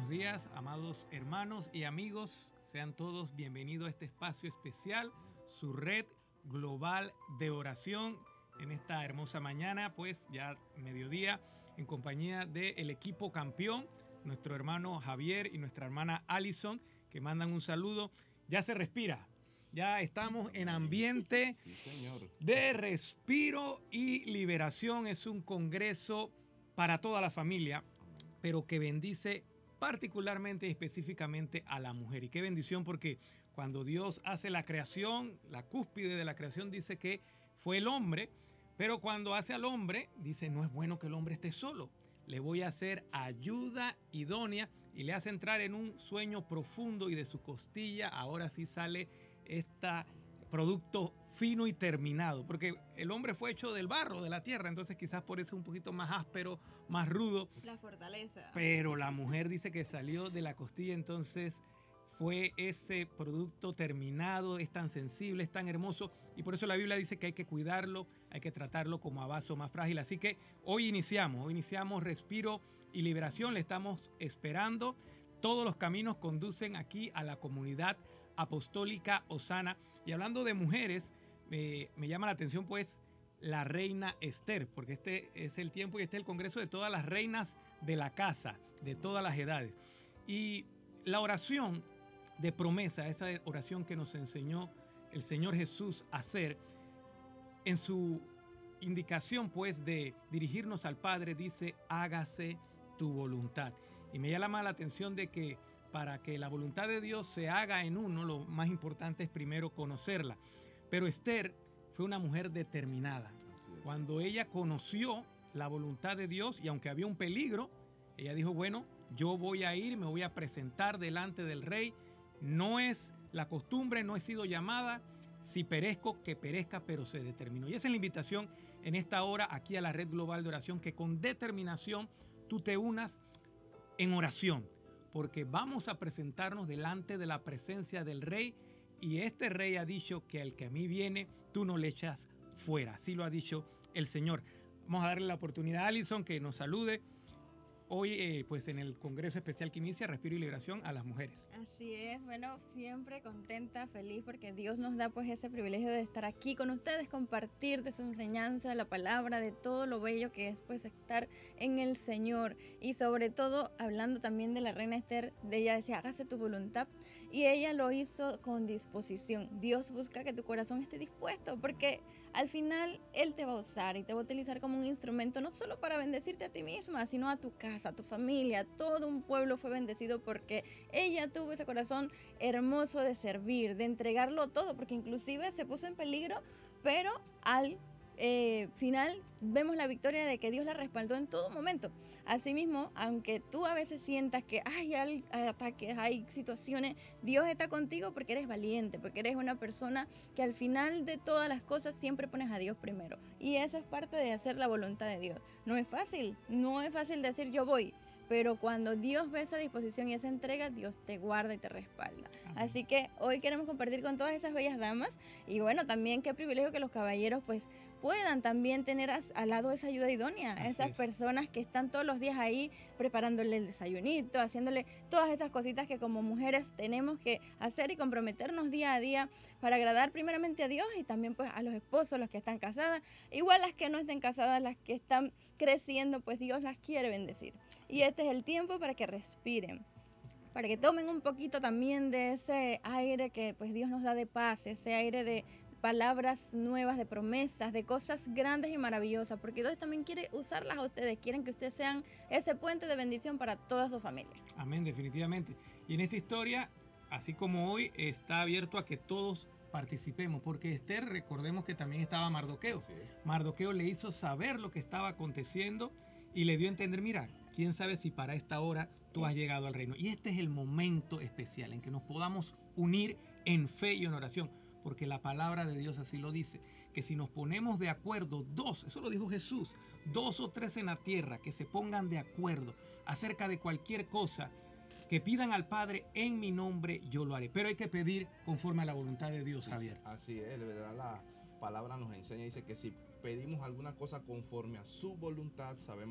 días, amados hermanos y amigos. Sean todos bienvenidos a este espacio especial, su red global de oración, en esta hermosa mañana, pues ya mediodía, en compañía del equipo campeón, nuestro hermano Javier y nuestra hermana Alison, que mandan un saludo. Ya se respira, ya estamos en ambiente Sí, señor. de respiro y liberación. Es un congreso para toda la familia, pero que bendice particularmente y específicamente a la mujer. Y qué bendición, porque cuando Dios hace la creación, la cúspide de la creación dice que fue el hombre, pero cuando hace al hombre, dice, no es bueno que el hombre esté solo. Le voy a hacer ayuda idónea, y le hace entrar en un sueño profundo, y de su costilla ahora sí sale este producto fino y terminado, porque el hombre fue hecho del barro, de la tierra, entonces quizás por eso es un poquito más áspero, más rudo. La fortaleza. Pero la mujer dice que salió de la costilla, entonces fue ese producto terminado. Es tan sensible, es tan hermoso, y por eso la Biblia dice que hay que cuidarlo, hay que tratarlo como a vaso más frágil. Así que hoy iniciamos Respiro y Liberación. Le estamos esperando. Todos los caminos conducen aquí a la comunidad apostólica Osana. Y hablando de mujeres, me llama la atención pues la reina Esther, porque este es el tiempo y este es el congreso de todas las reinas de la casa, de todas las edades. Y la oración de promesa, esa oración que nos enseñó el Señor Jesús a hacer, en su indicación pues de dirigirnos al Padre, dice, hágase tu voluntad. Y me llama la atención de que para que la voluntad de Dios se haga en uno, lo más importante es primero conocerla. Pero Esther fue una mujer determinada. Cuando ella conoció la voluntad de Dios, y aunque había un peligro, ella dijo, bueno, yo voy a ir, me voy a presentar delante del rey. No es la costumbre, no he sido llamada. Si perezco, que perezca, pero se determinó. Y esa es la invitación en esta hora aquí a la Red Global de Oración, que con determinación tú te unas en oración, porque vamos a presentarnos delante de la presencia del rey, y este rey ha dicho que al que a mí viene, tú no le echas fuera. Así lo ha dicho el Señor. Vamos a darle la oportunidad a Alison que nos salude hoy pues en el Congreso Especial que inicia Respiro y Liberación a las mujeres. Así es, bueno, siempre contenta, feliz, porque Dios nos da pues ese privilegio de estar aquí con ustedes, compartir de su enseñanza, de la palabra, de todo lo bello que es pues estar en el Señor. Y sobre todo, hablando también de la reina Esther, de ella decía, hágase tu voluntad, y ella lo hizo con disposición. Dios busca que tu corazón esté dispuesto, porque al final Él te va a usar y te va a utilizar como un instrumento, no solo para bendecirte a ti misma, sino a tu casa, a tu familia. Todo un pueblo fue bendecido porque ella tuvo ese corazón hermoso de servir, de entregarlo todo, porque inclusive se puso en peligro, pero al final vemos la victoria de que Dios la respaldó en todo momento. Asimismo, aunque tú a veces sientas que hay ataques, hay situaciones, Dios está contigo porque eres valiente, porque eres una persona que al final de todas las cosas siempre pones a Dios primero. Y eso es parte de hacer la voluntad de Dios. No es fácil decir yo voy, pero cuando Dios ve esa disposición y esa entrega, Dios te guarda y te respalda. Amén. Así que hoy queremos compartir con todas esas bellas damas, y bueno, también qué privilegio que los caballeros pues puedan también tener al lado esa ayuda idónea, esas personas que están todos los días ahí preparándole el desayunito, haciéndole todas esas cositas que como mujeres tenemos que hacer y comprometernos día a día para agradar primeramente a Dios y también pues a los esposos, los que están casadas, igual las que no estén casadas, las que están creciendo, pues Dios las quiere bendecir. Y este es el tiempo para que respiren, para que tomen un poquito también de ese aire que pues Dios nos da de paz, ese aire de palabras nuevas, de promesas, de cosas grandes y maravillosas, porque Dios también quiere usarlas a ustedes, quieren que ustedes sean ese puente de bendición para toda su familia. Amén, definitivamente. Y en esta historia, así como hoy, está abierto a que todos participemos, porque Esther, recordemos que también estaba Mardoqueo. Mardoqueo le hizo saber lo que estaba aconteciendo y le dio a entender, mira, quién sabe si para esta hora tú has llegado al reino. Y este es el momento especial en que nos podamos unir en fe y en oración, porque la palabra de Dios así lo dice, que si nos ponemos de acuerdo, eso lo dijo Jesús, 2 o 3 en la tierra, que se pongan de acuerdo acerca de cualquier cosa, que pidan al Padre en mi nombre, yo lo haré. Pero hay que pedir conforme a la voluntad de Dios, Javier. Así es, ¿verdad? La palabra nos enseña, dice que si pedimos alguna cosa conforme a su voluntad, sabemos